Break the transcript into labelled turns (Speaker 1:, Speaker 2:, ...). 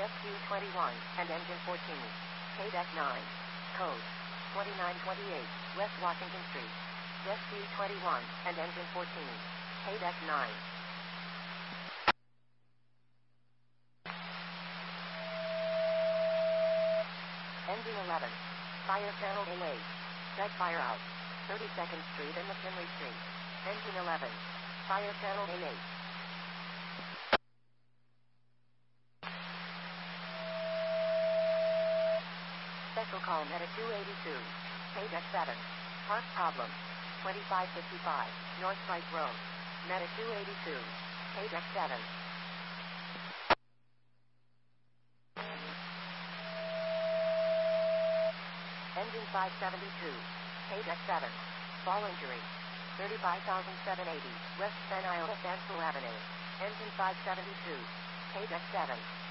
Speaker 1: Rescue 21, and Engine 14. KDEC 9. Code 2928, West Washington Street. Rescue 21, and Engine 14. KDEC 9. Engine 11. Fire channel A8. Set fire out. 32nd Street and McKinley Street. Engine 11. Fire channel A8. Special call Meta 282. KDEC 7. Park problem. 2555, North Pike Road. Meta 282. KDEC 7. Engine 572. KDEC 7. Fall injury. 35,780, West Van Isle Avenue. Engine 572. KDEC 7.